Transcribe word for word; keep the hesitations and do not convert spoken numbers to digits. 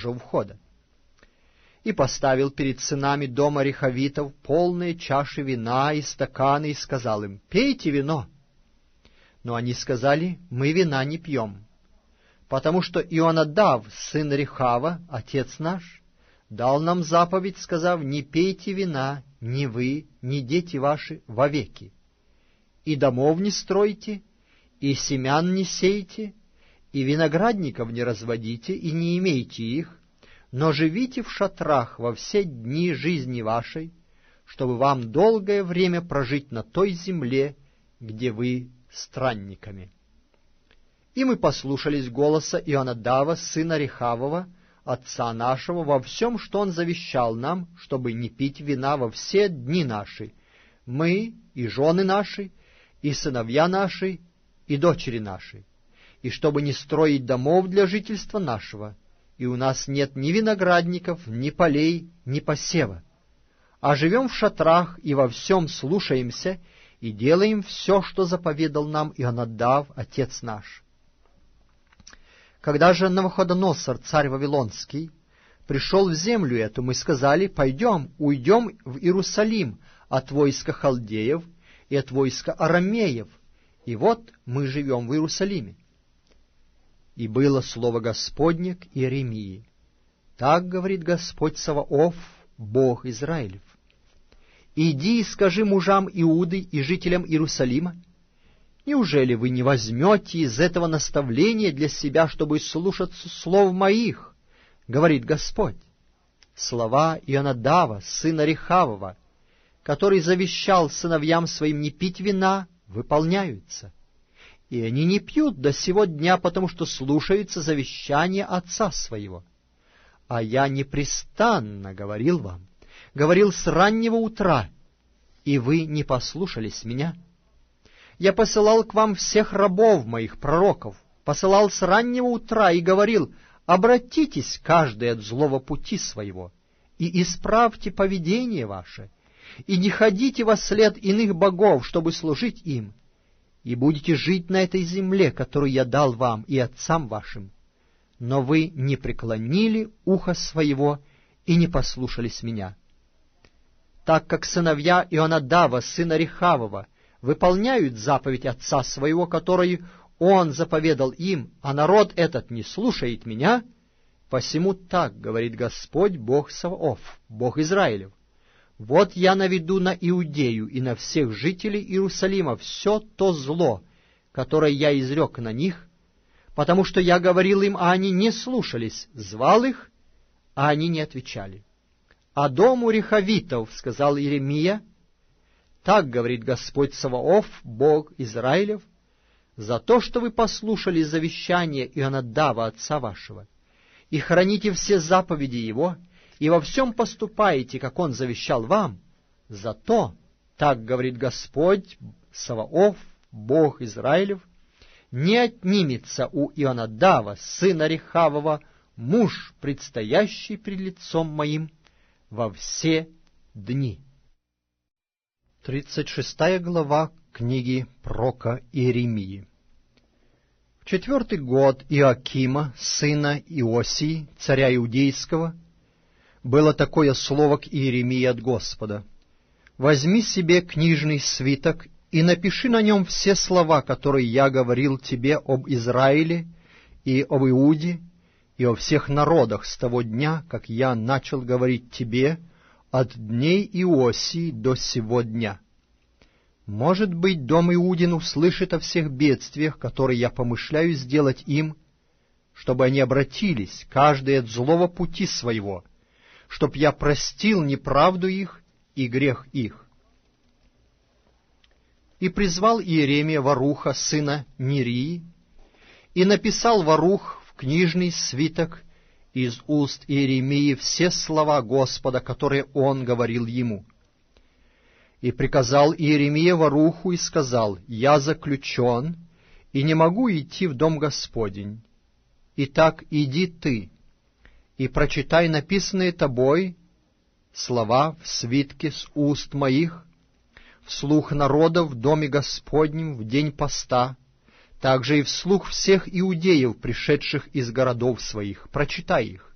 также у входа. И поставил перед сынами дома Рехавитов полные чаши вина и стаканы, и сказал им: «Пейте вино». Но они сказали: «Мы вина не пьем, потому что Ионадав, сын Рехава, отец наш, дал нам заповедь, сказав: не пейте вина, ни вы, ни дети ваши, вовеки, и домов не стройте, и семян не сейте, и виноградников не разводите, и не имейте их, но живите в шатрах во все дни жизни вашей, чтобы вам долгое время прожить на той земле, где вы странниками». И мы послушались голоса Ионадава, сына Рехавова, отца нашего, во всем, что он завещал нам, чтобы не пить вина во все дни наши, мы и жены наши, и сыновья наши, и дочери наши, и чтобы не строить домов для жительства нашего, и у нас нет ни виноградников, ни полей, ни посева, а живем в шатрах и во всем слушаемся и делаем все, что заповедал нам Ионадав, отец наш. Когда же Навуходоносор, царь Вавилонский, пришел в землю эту, мы сказали: пойдем, уйдем в Иерусалим от войска халдеев и от войска арамеев, и вот мы живем в Иерусалиме. И было слово Господне к Иеремии: так говорит Господь Саваоф, Бог Израилев: иди и скажи мужам Иуды и жителям Иерусалима: неужели вы не возьмете из этого наставления для себя, чтобы слушаться слов моих, говорит Господь? Слова Ионадава, сына Рехавова, который завещал сыновьям своим не пить вина, выполняются. И они не пьют до сего дня, потому что слушаются завещания отца своего. А я непрестанно говорил вам, говорил с раннего утра, и вы не послушались меня. Я посылал к вам всех рабов моих, пророков, посылал с раннего утра и говорил: обратитесь каждый от злого пути своего, и исправьте поведение ваше, и не ходите во след иных богов, чтобы служить им, и будете жить на этой земле, которую я дал вам и отцам вашим. Но вы не преклонили ухо своего и не послушались меня. Так как сыновья Ионадава, сына Рехавова, выполняют заповедь отца своего, которую он заповедал им, а народ этот не слушает меня, посему так говорит Господь, Бог Саваоф, Бог Израилев: вот я наведу на Иудею и на всех жителей Иерусалима все то зло, которое я изрек на них, потому что я говорил им, а они не слушались, звал их, а они не отвечали. А дому Рехавитов, сказал Иеремия, так говорит Господь Саваоф, Бог Израилев: за то, что вы послушали завещание Ионадава, отца вашего, и храните все заповеди его, и во всем поступаете, как он завещал вам, за то, так говорит Господь Саваоф, Бог Израилев, не отнимется у Ионадава, сына Рехавова, муж, предстоящий пред лицом моим во все дни. Тридцать шестая глава книги пророка Иеремии. В четвертый год Иоакима, сына Иосии, царя Иудейского, было такое слово к Иеремии от Господа: «Возьми себе книжный свиток и напиши на нем все слова, которые я говорил тебе об Израиле и об Иуде и о всех народах с того дня, как я начал говорить тебе от дней Иосии до сего дня. Может быть, дом Иудин услышит о всех бедствиях, которые я помышляю сделать им, чтобы они обратились, каждый от злого пути своего, чтоб я простил неправду их и грех их». И призвал Иеремия Варуха, сына Нерии, и написал Варух в книжный свиток из уст Иеремии все слова Господа, которые он говорил ему. И приказал Иеремия Варуху и сказал: «Я заключен, и не могу идти в дом Господень. Итак, иди ты, и прочитай написанные тобой слова в свитке с уст моих, вслух народа в доме Господнем в день поста, также и вслух всех иудеев, пришедших из городов своих. Прочитай их.